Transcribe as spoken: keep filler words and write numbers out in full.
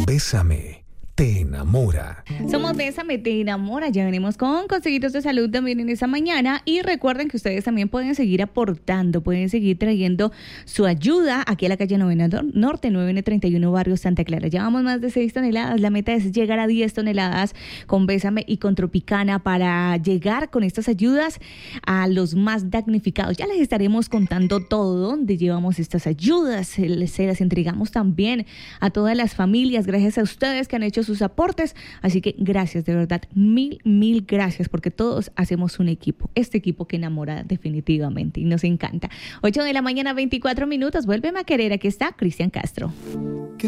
Bésame, te enamora. Somos Bésame, te enamora. Ya venimos con consejitos de salud también en esta mañana. Y recuerden que ustedes también pueden seguir aportando, pueden seguir trayendo su ayuda aquí a la calle Novena Norte, nueve N treinta y uno, barrio Santa Clara. Llevamos más de seis toneladas. La meta es llegar a diez toneladas con Bésame y con Tropicana para llegar con estas ayudas a los más damnificados. Ya les estaremos contando todo, dónde llevamos estas ayudas. Se, se las entregamos también a todas las familias, gracias a ustedes que han hecho sus aportes. Así que gracias, de verdad, mil, mil gracias, porque todos hacemos un equipo, este equipo que enamora definitivamente y nos encanta. ocho de la mañana, veinticuatro minutos, vuélveme a querer, aquí está Cristian Castro.